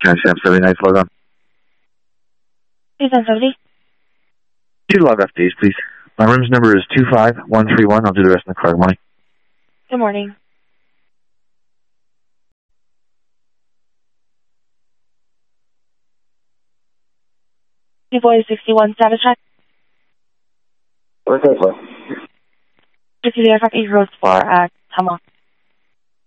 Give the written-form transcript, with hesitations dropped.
Can I Sam 79 log on? Hey, 1070. Two log off days, please. My room's number is 25131. I'll do the rest in the car. Good morning. Good morning. Boy 61 status check. What's that for? Just the aircraft 8 roads for Tama.